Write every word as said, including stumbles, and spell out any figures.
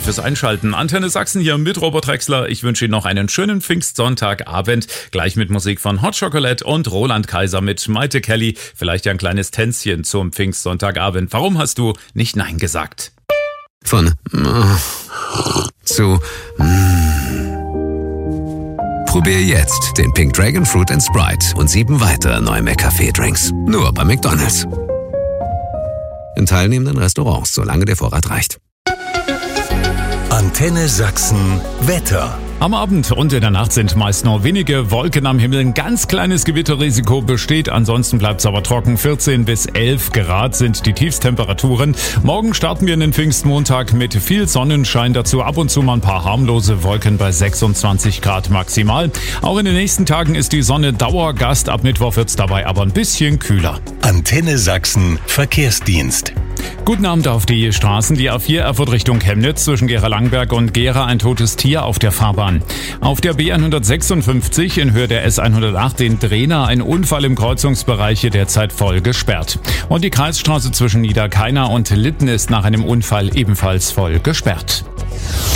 fürs Einschalten. Antenne Sachsen hier mit Robert Drexler. Ich wünsche Ihnen noch einen schönen Pfingstsonntagabend. Gleich mit Musik von Hot Chocolate und Roland Kaiser mit Maite Kelly. Vielleicht ein kleines Tänzchen zum Pfingstsonntagabend. Warum hast du nicht Nein gesagt? Von zu Probier jetzt den Pink Dragon Fruit and Sprite und sieben weitere neue McCafé-Drinks. Nur bei McDonald's. In teilnehmenden Restaurants, solange der Vorrat reicht. Antenne Sachsen Wetter. Am Abend und in der Nacht sind meist nur wenige Wolken am Himmel. Ein ganz kleines Gewitterrisiko besteht. Ansonsten bleibt es aber trocken. vierzehn bis elf Grad sind die Tiefstemperaturen. Morgen starten wir in den Pfingstmontag mit viel Sonnenschein. Dazu ab und zu mal ein paar harmlose Wolken bei sechsundzwanzig Grad maximal. Auch in den nächsten Tagen ist die Sonne Dauergast. Ab Mittwoch wird es dabei aber ein bisschen kühler. Antenne Sachsen Verkehrsdienst. Guten Abend auf die Straßen. Die A vier Erfurt Richtung Chemnitz zwischen Gera-Langberg und Gera ein totes Tier auf der Fahrbahn. Auf der B hundertsechsundfünfzig in Höhe der S hundertacht in Drehna ein Unfall im Kreuzungsbereich hier derzeit voll gesperrt. Und die Kreisstraße zwischen Niederkeiner und Litten ist nach einem Unfall ebenfalls voll gesperrt.